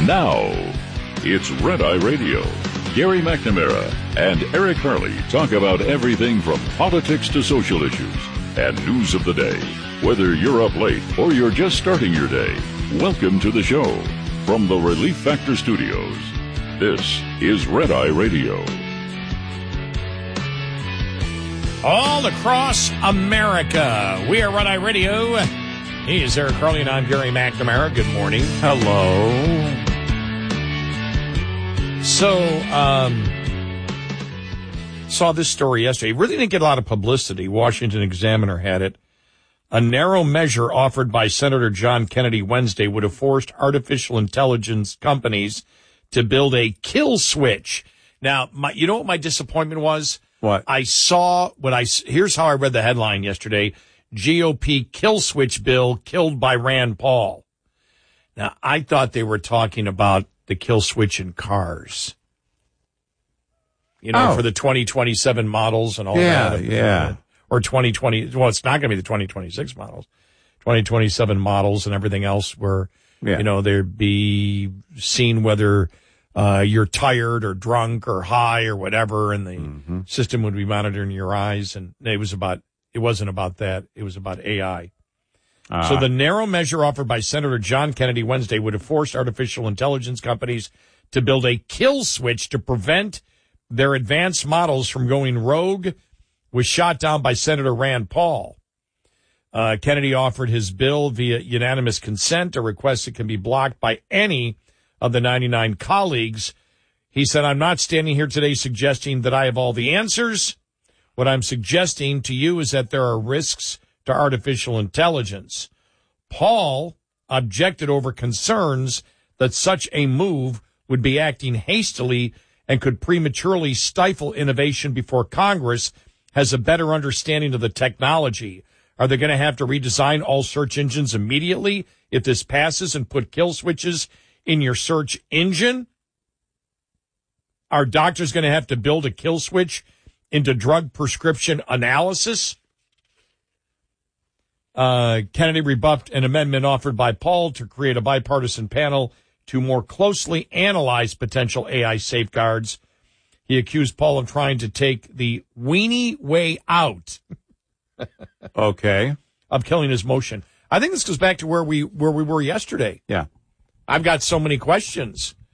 Now, it's Red Eye Radio. Gary McNamara and Eric Harley talk about everything from politics to social issues and news of the day. Whether you're up late or you're just starting your day, welcome to the show. From the Relief Factor Studios, this is Red Eye Radio. All across America, we are Red Eye Radio. He is Eric Harley and I'm Gary McNamara. Good morning. Hello. So, saw this story yesterday. It really didn't get a lot of publicity. Washington Examiner had it. A narrow measure offered by Senator John Kennedy Wednesday would have forced artificial intelligence companies to build a kill switch. Now, you know what my disappointment was? What? Here's how I read the headline yesterday. GOP kill switch bill killed by Rand Paul. Now, I thought they were talking about the kill switch in cars. You know, for the 2027 models and all that. Yeah. Or 2020. Well, it's not going to be the 2026 models. 2027 models and everything else where, you know, there'd be seen whether you're tired or drunk or high or whatever, and the system would be monitoring your eyes. And it wasn't about that. It was about AI. So the narrow measure offered by Senator John Kennedy Wednesday would have forced artificial intelligence companies to build a kill switch to prevent their advanced models from going rogue, was shot down by Senator Rand Paul. Kennedy offered his bill via unanimous consent, a request that can be blocked by any of the 99 colleagues. He said, I'm not standing here today suggesting that I have all the answers. What I'm suggesting to you is that there are risks to artificial intelligence. Paul objected over concerns that such a move would be acting hastily and could prematurely stifle innovation before Congress has a better understanding of the technology. Are they going to have to redesign all search engines immediately if this passes and put kill switches in your search engine? Are doctors going to have to build a kill switch into drug prescription analysis? Kennedy rebuffed an amendment offered by Paul to create a bipartisan panel to more closely analyze potential AI safeguards. He accused Paul of trying to take the weenie way out. Okay. Of killing his motion. I think this goes back to where we were yesterday. Yeah. I've got so many questions.